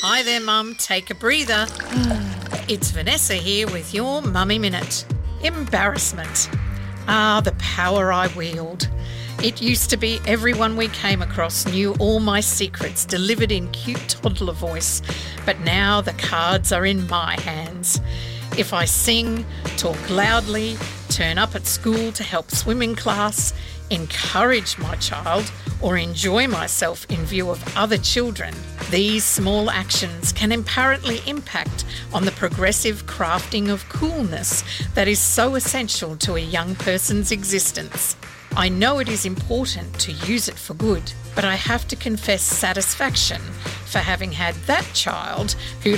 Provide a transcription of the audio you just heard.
Hi there, Mum. Take a breather. It's Vanessa here with your Mummy Minute. Embarrassment. The power I wield. It used to be everyone we came across knew all my secrets delivered in cute toddler voice, but now the cards are in my hands. If I sing, talk loudly, turn up at school to help swim in class, encourage my child, or enjoy myself in view of other children, these small actions can apparently impact on the progressive crafting of coolness that is so essential to a young person's existence. I know it is important to use it for good, but I have to confess satisfaction for having had that child who